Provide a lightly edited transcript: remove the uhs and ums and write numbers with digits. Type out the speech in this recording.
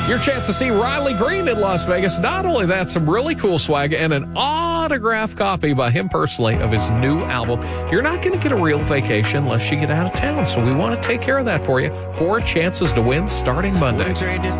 Your chance to see Riley Green in Las Vegas. Not only that, some really cool swag and an autographed copy by him personally of his new album. You're not going to get a real vacation unless you get out of town, so we want to take care of that for you. 4 chances to win starting Monday.